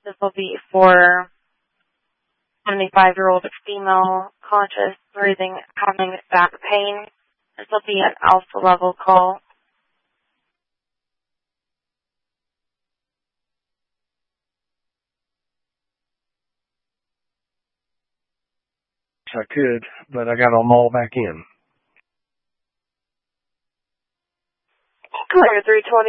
This will be for 75-year-old female, conscious, breathing, having back pain. This will be an alpha level call. I could, but I got them all back in. Clear 320.